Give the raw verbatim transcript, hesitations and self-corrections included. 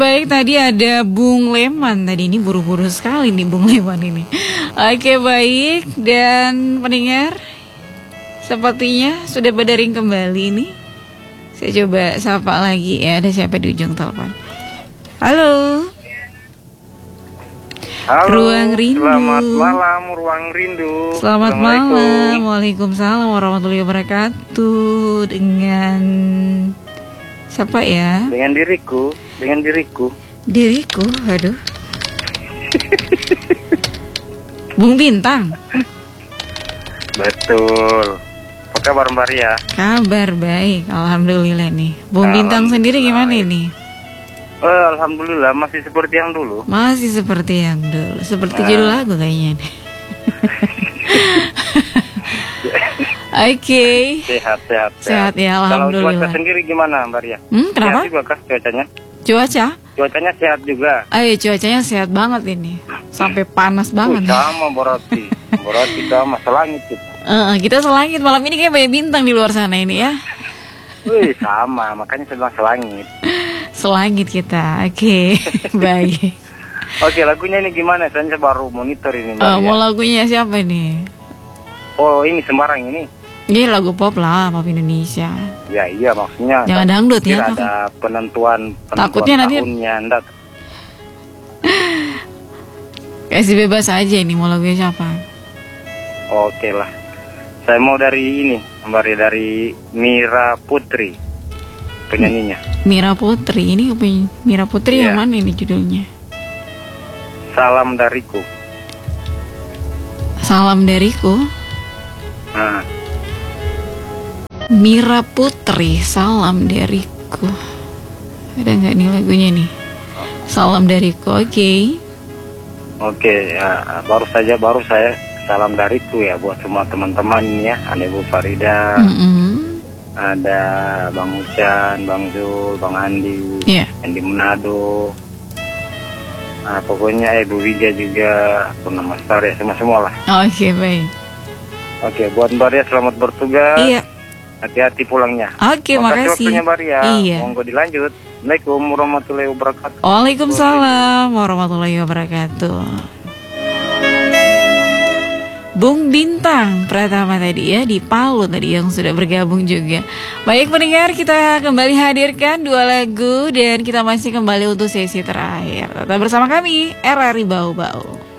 Baik, tadi ada Bung Leman. Tadi ini buru-buru sekali nih Bung Leman ini. Oke, baik. Dan pendengar, sepertinya sudah berdaring kembali nih. Saya coba sapa lagi ya. Ada siapa di ujung telepon? Halo. Halo. Ruang Rindu. Selamat malam, Ruang Rindu. Selamat malam. Waalaikumsalam warahmatullahi wabarakatuh. Dengan siapa ya? Dengan diriku, dengan diriku. Diriku, aduh. Bung Bintang. Betul. Apa kabar Mbak Ria? Kabar baik, alhamdulillah nih. Bung Bintang sendiri gimana ini? Oh, alhamdulillah masih seperti yang dulu. Masih seperti yang dulu, seperti nah. Judul lagu kayaknya nih. Oke. Okay. Sehat, sehat, sehat. Sehat ya, alhamdulillah. Kalau cuaca sendiri gimana Mbak Ria? Hmm, kenapa? Sehat juga kah cuacanya? Cuaca? Cuacanya sehat juga. Ayo, cuacanya sehat banget ini. Sampai panas banget. Uh, sama berarti. Berarti sama selangit kita. Uh, kita selangit malam ini kayak banyak bintang di luar sana ini ya. Wih, sama, makanya saya bilang selangit. Selangit kita, oke, okay. Baik. Oke, lagunya ini gimana? Saya baru monitor ini. Uh, mau lagunya siapa nih? Oh, ini Semarang ini. Ini lagu pop lah, pop Indonesia. Ya iya maksudnya. Jangan dangdut ya. Ada penentuan, penentuan takutnya nanti tahunnya, enggak. Kasih bebas aja ini mau lagunya siapa? Oke lah. Saya mau dari ini, kembali dari Mira Putri, penyanyinya. Mira Putri, ini Mira Putri yeah. Yang mana ini judulnya? Salam Dariku. Salam Dariku. Nah. Mira Putri, Salam Dariku. Ada nggak nih lagunya nih? Salam Dariku, oke. Okay. Oke, okay, ya, baru saja baru saya. Salam dariku ya buat semua teman-teman ya, ada Ibu Farida, mm-hmm. ada Bang Ucan, Bang Zul, Bang Andi, yeah. yang di Manado, nah, pokoknya Ibu Wija juga, Purnama Star ya, semua-semua lah. Oke, okay, baik. Oke, okay, buat Mbak Ria selamat bertugas, iya. Hati-hati pulangnya. Oke, okay, makasih. Waktunya Mbak Ria, iya. monggo dilanjut. Assalamualaikum warahmatullahi wabarakatuh. Waalaikumsalam warahmatullahi wabarakatuh. Bung Bintang Pratama tadi ya, di Palu tadi yang sudah bergabung juga. Baik pendengar, kita kembali hadirkan dua lagu dan kita masih kembali untuk sesi terakhir. Tetap bersama kami, R R I Bau Bau.